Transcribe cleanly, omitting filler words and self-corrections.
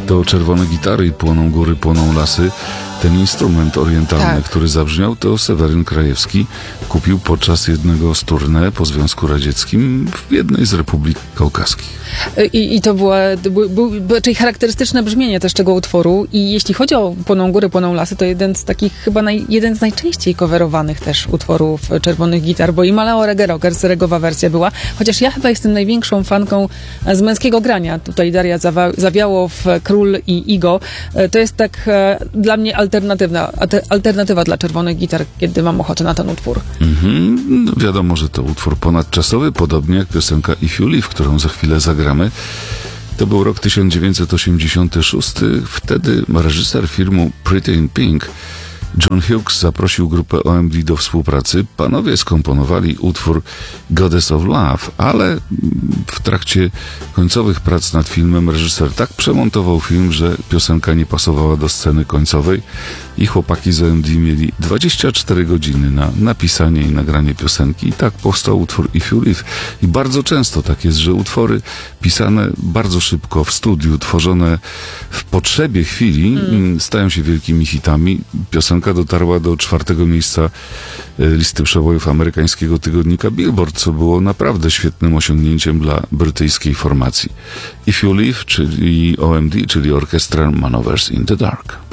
To czerwone gitary i płoną góry, płoną lasy. Ten instrument orientalny, który zabrzmiał, to Seweryn Krajewski kupił podczas jednego z tournée po Związku Radzieckim w jednej z republik kaukaskich. I to było raczej charakterystyczne brzmienie też tego utworu. I jeśli chodzi o Płoną góry, płoną lasy, to jeden z takich chyba jeden z najczęściej coverowanych też utworów czerwonych gitar, bo i Malao Reggae Rockers, regowa wersja była. Chociaż ja chyba jestem największą fanką z męskiego grania. Tutaj Daria Zawiałow, Król i Igo. To jest tak dla mnie alternatywa dla czerwonych gitar, kiedy mam ochotę na ten utwór. No wiadomo, że to utwór ponadczasowy, podobnie jak piosenka If You Live, którą za chwilę zagramy. To był rok 1986. Wtedy reżyser filmu Pretty in Pink, John Hughes, zaprosił grupę OMD do współpracy. Panowie skomponowali utwór Goddess of Love, ale w trakcie końcowych prac nad filmem reżyser tak przemontował film, że piosenka nie pasowała do sceny końcowej i chłopaki z OMD mieli 24 godziny na napisanie i nagranie piosenki i tak powstał utwór If You Live. I bardzo często tak jest, że utwory pisane bardzo szybko w studiu, tworzone w potrzebie chwili, stają się wielkimi hitami. Piosenka dotarła do 4. miejsca listy przebojów amerykańskiego tygodnika Billboard, co było naprawdę świetnym osiągnięciem dla brytyjskiej formacji. If You Live, czyli OMD, czyli Orchestral Maneuvers in the Dark.